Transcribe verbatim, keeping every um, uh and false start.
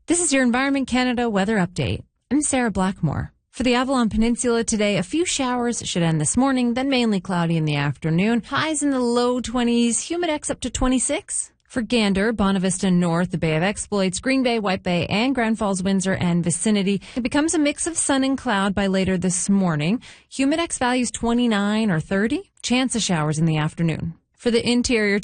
This is your Environment Canada weather update. I'm Sarah Blackmore. For the Avalon Peninsula today, a few showers should end this morning, then mainly cloudy in the afternoon. Highs in the low twenties, humidex up to twenty-six. For Gander, Bonavista North, the Bay of Exploits, Green Bay, White Bay, and Grand Falls, Windsor, and vicinity, it becomes a mix of sun and cloud by later this morning. Humidex values twenty-nine or thirty. Chance of showers in the afternoon. For the interior